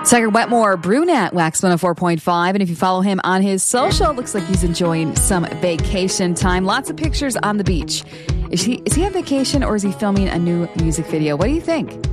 Tiger Wetmore, brunette, Wax 104.5. And if you follow him on his social, it looks like he's enjoying some vacation time. Lots of pictures on the beach. Is he on vacation or is he filming a new music video? What do you think?